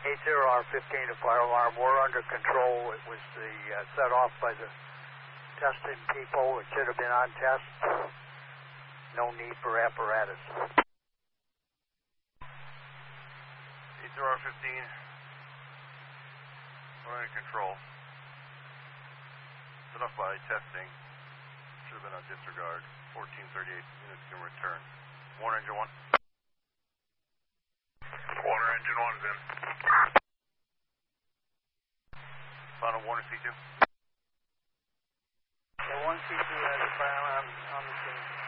80R15 to fire alarm. We're under control. It was set off by the testing people. It should have been on test. No need for apparatus. 80R15. We're under control. Set off by testing. Should have been on disregard. 1438. Units can return. Warner engine 1. Warner engine 1's in. Final Warner C2. The 1C2 has a fire alarm on the scene.